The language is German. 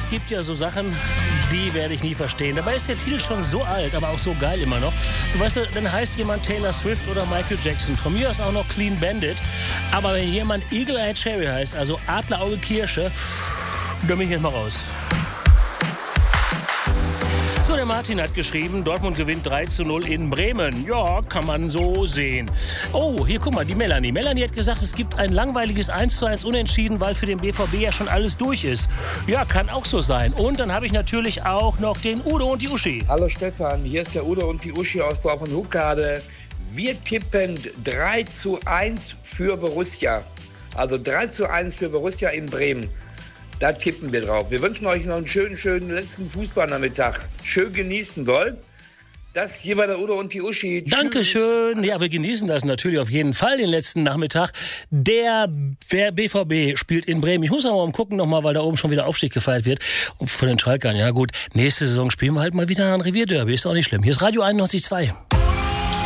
Es gibt ja so Sachen, die werde ich nie verstehen. Dabei ist der Titel schon so alt, aber auch so geil immer noch. So, weißt du, dann heißt jemand Taylor Swift oder Michael Jackson. Von mir aus auch noch Clean Bandit. Aber wenn jemand Eagle Eye Cherry heißt, also Adlerauge Kirsche, dann bin ich jetzt mal raus. So, der Martin hat geschrieben, Dortmund gewinnt 3:0 in Bremen. Ja, kann man so sehen. Oh, hier, guck mal, die Melanie. Melanie hat gesagt, es gibt ein langweiliges 1:1 Unentschieden, weil für den BVB ja schon alles durch ist. Ja, kann auch so sein. Und dann habe ich natürlich auch noch den Udo und die Uschi. Hallo Stefan, hier ist der Udo und die Uschi aus Dortmund-Huckade. Wir tippen 3:1 für Borussia. Also 3:1 für Borussia in Bremen. Da tippen wir drauf. Wir wünschen euch noch einen schönen letzten Fußballnachmittag. Schön genießen soll. Das hier war der Udo und die Uschi. Dankeschön. Ja, wir genießen das natürlich auf jeden Fall, den letzten Nachmittag. Der BVB spielt in Bremen. Ich muss aber mal gucken nochmal, weil da oben schon wieder Aufstieg gefeiert wird. Und von den Schalkern, ja gut, nächste Saison spielen wir halt mal wieder ein Revierderby. Ist auch nicht schlimm. Hier ist Radio 91.2.